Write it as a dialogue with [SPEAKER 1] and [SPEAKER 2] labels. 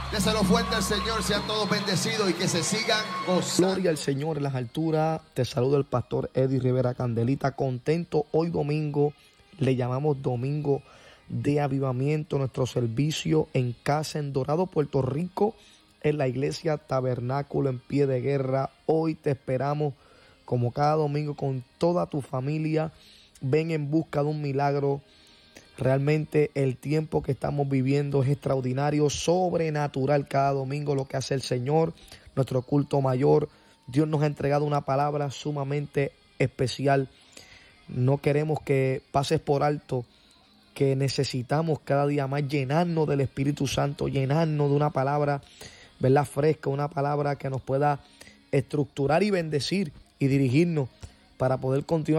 [SPEAKER 1] Déselo fuerte al Señor, sean todos bendecidos y que se sigan gozando.
[SPEAKER 2] Gloria al Señor en las alturas. Te saluda el pastor Eddie Rivera Candelita. Contento hoy domingo. Le llamamos Domingo de Avivamiento. Nuestro servicio en casa en Dorado, Puerto Rico, en la iglesia Tabernáculo en Pie de Guerra. Hoy te esperamos como cada domingo con toda tu familia. Ven en busca de un milagro. Realmente el tiempo que estamos viviendo es extraordinario, sobrenatural cada domingo lo que hace el Señor, nuestro culto mayor. Dios nos ha entregado una palabra sumamente especial. No queremos que pases por alto que necesitamos cada día más llenarnos del Espíritu Santo, llenarnos de una palabra, ¿verdad?, fresca, una palabra que nos pueda estructurar y bendecir y dirigirnos para poder continuar